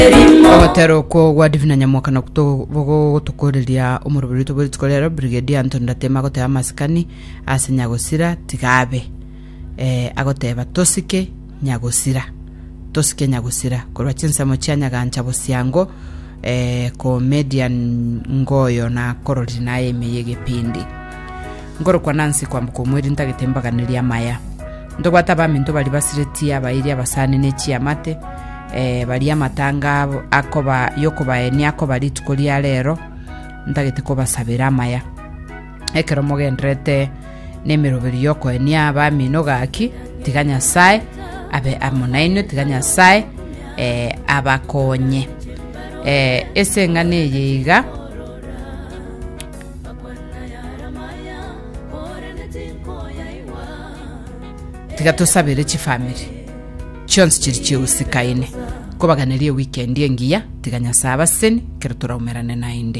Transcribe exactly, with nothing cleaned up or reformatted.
Otero ko gwa divina nyamoka na kuto bogo tukoreria umurubiri to buri tukorera Brigadier Anton Ndatema goteba maskani ase Nyagosira tigabe eh agoteba tosike Nyagosira tosike Nyagosira korwa chensa mochanya gancha bosiango eh comedian ngoyo na korori naye meyege pindi ngoro kwa Nancy kwa mkomweri ntagetembaganiria maya ndogwata baminto bali basiretia abairi abasani nechi amate eh bali amatanga akoba yokoba eni akoba litukolia lero ndagete ko basabira maya ekero mogendrete nemeroberi yoko eni abamino gaki tiganya sai abe amonaino tiganya sai eh abakonye eh esengane yiga tigatosabire chi family chons chirichi usikaine kobaganirie weekend yengiya tiganya saba seni kero turaumerane nainde.